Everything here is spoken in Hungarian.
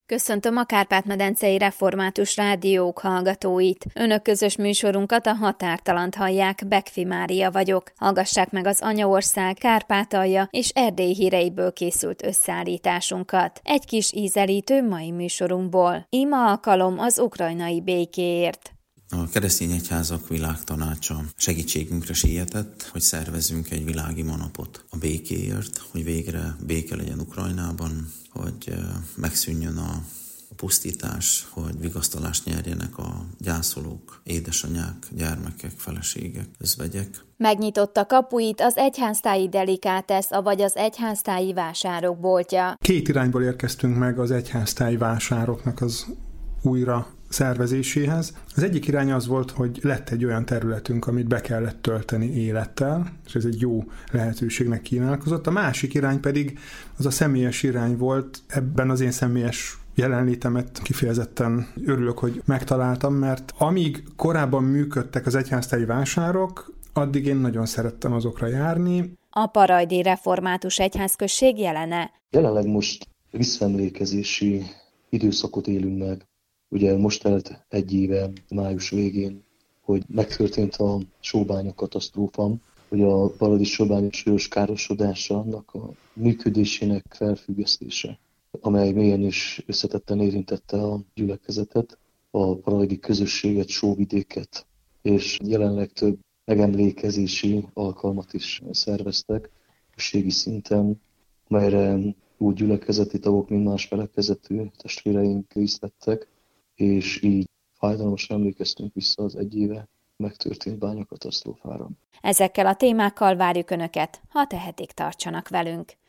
Köszöntöm a Kárpát-medencei Református Rádiók hallgatóit. Önök közös műsorunkat, a Határtalant hallják, Bekfi Mária vagyok. Hallgassák meg az Anyaország, Kárpátalja és Erdély híreiből készült összeállításunkat. Egy kis ízelítő mai műsorunkból. Ima alkalom az ukrajnai békéért. A Keresztény Egyházak Világtanácsa segítségünkre sietett, hogy szervezzünk egy világima napot a békéért, hogy végre béke legyen Ukrajnában, hogy megszűnjön a pusztítás, hogy vigasztalást nyerjenek a gyászolók, édesanyák, gyermekek, feleségek, özvegyek. Megnyitotta kapuit az egyháztáji delikátesz, avagy az egyháztáji vásárok boltja. Két irányból érkeztünk meg az egyháztáji vásároknak az újra szervezéséhez. Az egyik irány az volt, hogy lett egy olyan területünk, amit be kellett tölteni élettel, és ez egy jó lehetőségnek kínálkozott. A másik irány pedig az a személyes irány volt. Ebben az én személyes jelenlétemet kifejezetten örülök, hogy megtaláltam, mert amíg korábban működtek az egyháztáji vásárok, addig én nagyon szerettem azokra járni. A Parajdi Református Egyházközség jelene. Jelenleg most visszaemlékezési időszakot élünk meg. Ugye most telt egy éve, május végén, hogy megtörtént a sóbánya katasztrófa, hogy a Parajdi sóbánya súlyos károsodása, annak a működésének felfüggesztése, amely mélyen is összetetten érintette a gyülekezetet, a parajdi közösséget, sóvidéket, és jelenleg több megemlékezési alkalmat is szerveztek közösségi szinten, amelyre úgy gyülekezeti tagok, mint más felekezetű testvéreink részt vettek, és így fájdalmasan emlékeztünk vissza az egy éve megtörtént bányakatasztrófára. Ezekkel a témákkal várjuk Önöket, ha tehetik, tartsanak velünk.